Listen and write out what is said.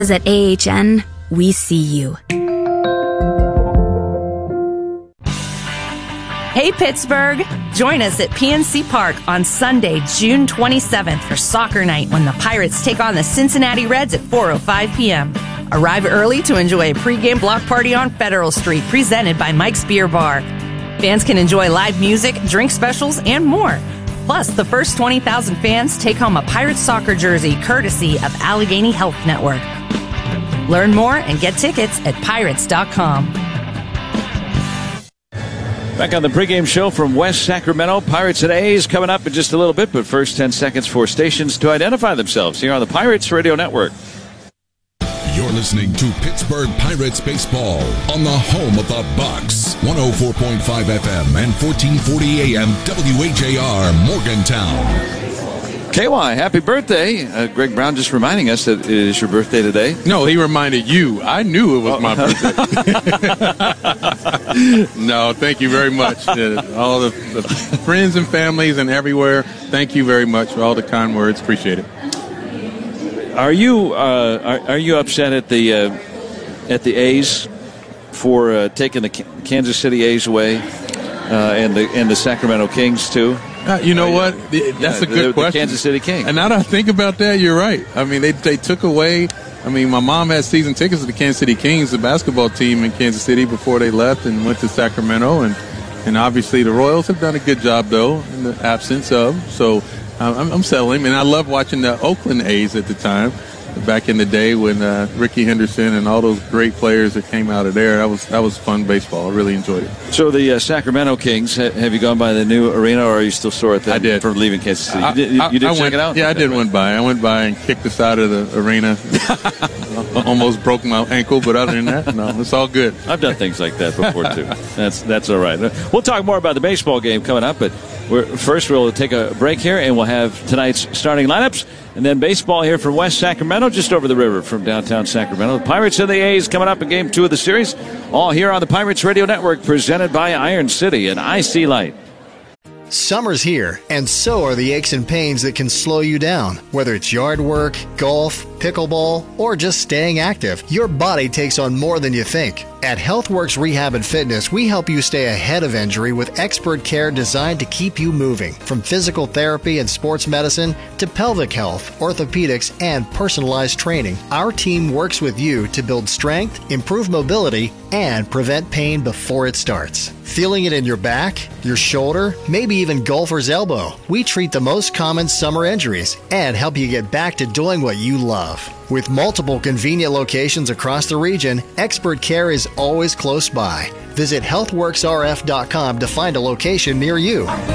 At AHN, we see you. Hey, Pittsburgh! Join us at PNC Park on Sunday, June 27th for soccer night when the Pirates take on the Cincinnati Reds at 4:05 p.m. Arrive early to enjoy a pregame block party on Federal Street presented by Mike's Beer Bar. Fans can enjoy live music, drink specials, and more. Plus, the first 20,000 fans take home a Pirates soccer jersey courtesy of Allegheny Health Network. Learn more and get tickets at pirates.com. Back on the pregame show from West Sacramento, Pirates and A's coming up in just a little bit, but first 10 seconds for stations to identify themselves here on the Pirates Radio Network. You're listening to Pittsburgh Pirates baseball on the home of the Bucks. 104.5 FM and 1440 AM WHAR Morgantown. KY, happy birthday. Greg Brown just reminding us that it is your birthday today. No, he reminded you. I knew it was my birthday. No, thank you very much. All the friends and families and everywhere, thank you very much for all the kind words. Appreciate it. Are you upset at the A's for taking the Kansas City A's away and the Sacramento Kings too? You know what? That's a good question. The Kansas City Kings. And now that I think about that, you're right. I mean, they took away. I mean, my mom had season tickets to the Kansas City Kings, the basketball team in Kansas City, before they left and went to Sacramento. And obviously the Royals have done a good job, though, in the absence of. So I'm settling. And I love watching the Oakland A's at the time, back in the day when Rickey Henderson and all those great players that came out of there. That was fun baseball. I really enjoyed it. So the Sacramento Kings, have you gone by the new arena, or are you still sore at that? I did. For leaving Kansas City. You did check it out? Yeah, I did went by. I went by and kicked the side of the arena. Almost broke my ankle, but other than that, no, it's all good. I've done things like that before, too. That's all right. We'll talk more about the baseball game coming up, but first we'll take a break here, and we'll have tonight's starting lineups. And then baseball here from West Sacramento, just over the river from downtown Sacramento. The Pirates and the A's coming up in Game 2 of the series. All here on the Pirates Radio Network, presented by Iron City and IC Light. Summer's here, and so are the aches and pains that can slow you down. Whether it's yard work, golf, pickleball, or just staying active, your body takes on more than you think. At HealthWorks Rehab and Fitness, we help you stay ahead of injury with expert care designed to keep you moving. From physical therapy and sports medicine to pelvic health, orthopedics, and personalized training, our team works with you to build strength, improve mobility, and prevent pain before it starts. Feeling it in your back, your shoulder, maybe even golfer's elbow? We treat the most common summer injuries and help you get back to doing what you love. With multiple convenient locations across the region, expert care is always close by. Visit healthworksrf.com to find a location near you.